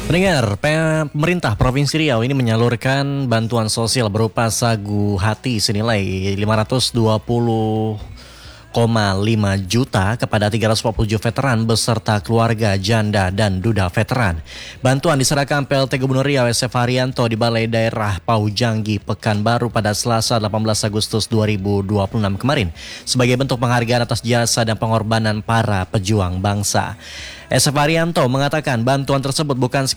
Pendengar, pemerintah Provinsi Riau ini menyalurkan bantuan sosial berupa sagu hati senilai 520,5 juta kepada 347 veteran beserta keluarga, janda, dan duda veteran. Bantuan diserahkan PLT Gubernur Riau SF Haryanto di Balai Daerah Paujanggi, Pekanbaru pada Selasa 18 Agustus 2026 kemarin sebagai bentuk penghargaan atas jasa dan pengorbanan para pejuang bangsa. SF Haryanto mengatakan bantuan tersebut bukan